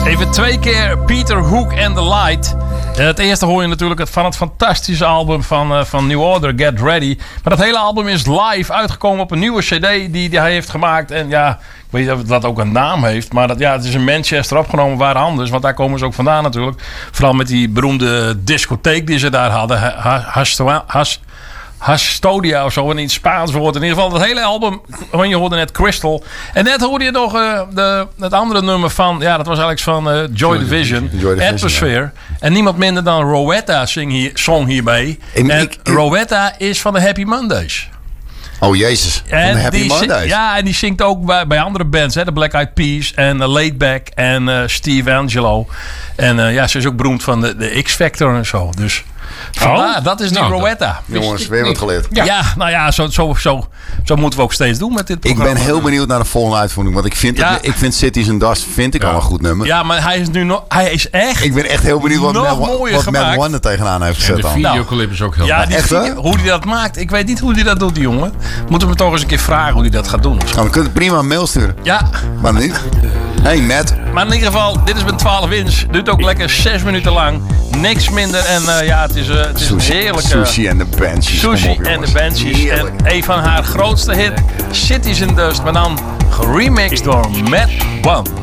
Even 2 keer Peter Hook and the Light. Het eerste hoor je natuurlijk van het fantastische album van New Order, Get Ready. Maar dat hele album is live uitgekomen op een nieuwe cd die hij heeft gemaakt. En ja, ik weet niet of dat ook een naam heeft. Maar het is in Manchester opgenomen, waar anders. Want daar komen ze ook vandaan natuurlijk. Vooral met die beroemde discotheek die ze daar hadden. Hastodia of zo, in het Spaans woord. In ieder geval, dat hele album, want je hoorde net Crystal. En net hoorde je nog het andere nummer van, ja, dat was eigenlijk van Joy Division, Atmosphere. Ja. En niemand minder dan Rowetta zong hierbij. En Rowetta is van de Happy Mondays. Oh jezus, van de Happy Mondays. Ja, en die zingt ook bij andere bands. Hè, de Black Eyed Peas en Laid Back en Steve Angelo. En ze is ook beroemd van de X-Factor en zo. Dus vandaar, dat is die Rowetta. Jongens, weer wat geleerd. Ja, nou ja, zo moeten we ook steeds doen met dit programma. Ik ben heel benieuwd naar de volgende uitvoering. Want ik vind Cities and Dust al een goed nummer. Ja, maar hij is echt. Ik ben echt heel benieuwd wat Matt Wonder tegenaan heeft gezet. De videoclip is ook heel echt. Hoe hij dat maakt. Ik weet niet hoe hij dat doet, die jongen. Moeten we toch eens een keer vragen hoe hij dat gaat doen. Dan kun je prima een mail sturen. Ja. Maar niet. Hey Matt. Maar in ieder geval, dit is mijn 12 inch. Duurt ook lekker 6 minuten lang. Niks minder. En het is een heerlijke... Susie and the Banshees. Susie and the Banshees. En een van haar grootste hit, Cities and Dust. Maar dan geremixed door Matt Wonder.